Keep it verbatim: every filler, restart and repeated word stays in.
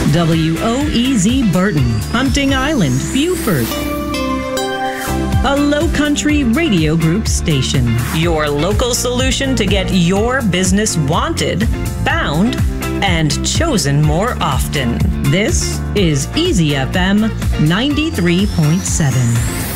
W O E Z Burton, Hunting Island, Beaufort. A Low Country Radio Group station. Your local solution to get your business wanted, found, and chosen more often. This is Easy F M ninety-three point seven.